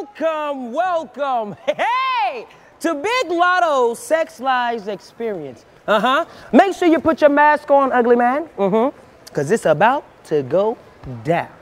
Welcome, hey, to Big Lotto's Sex Lives Experience. Make sure you put your mask on, ugly man. Because it's about to go down.